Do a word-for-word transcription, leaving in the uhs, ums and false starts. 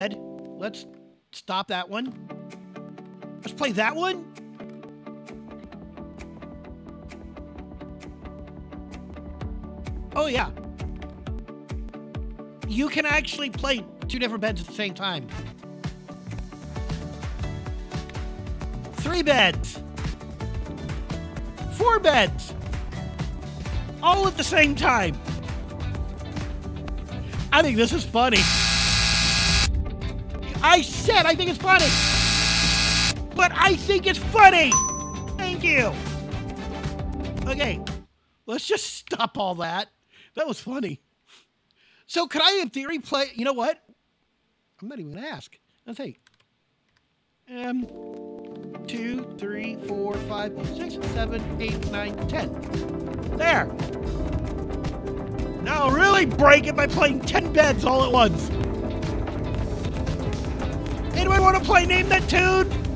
Let's stop that one. Let's play that one. Oh, yeah. You can actually play two different beds at the same time. Three beds. Four beds. All at the same time. I think this is funny. I said I think it's funny. But I think it's funny. Thank you. Okay. Let's just stop all that. That was funny. So could I, in theory, play... You know what? I'm not even going to ask. Let's see. Um, two, three, four, five, six, seven, eight, nine, ten. There. Now I'll really break it by playing ten beds all at once. Anybody want to play Name That Tune?